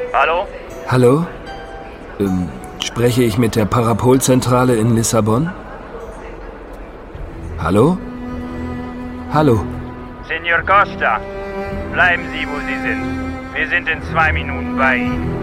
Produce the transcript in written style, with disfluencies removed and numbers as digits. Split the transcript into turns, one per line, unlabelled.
Hallo?
Hallo? Spreche ich mit der Parapol-Zentrale in Lissabon? Hallo? Hallo?
Senor Costa, bleiben Sie, wo Sie sind. Wir sind in 2 Minuten bei Ihnen.